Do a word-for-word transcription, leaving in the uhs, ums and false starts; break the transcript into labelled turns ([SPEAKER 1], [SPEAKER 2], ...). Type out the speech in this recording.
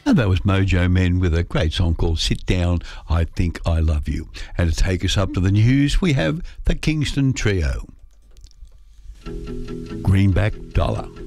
[SPEAKER 1] And that was Mojo Men with a great song called Sit Down, I Think I Love You. And to take us up to the news, we have the Kingston Trio. Greenback Dollar.